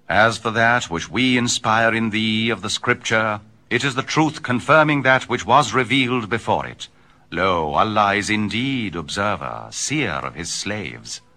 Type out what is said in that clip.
As for that which we inspire in thee of the Scripture, it is the truth confirming that which was revealed before it. Lo, Allah is indeed observer, seer of his slaves.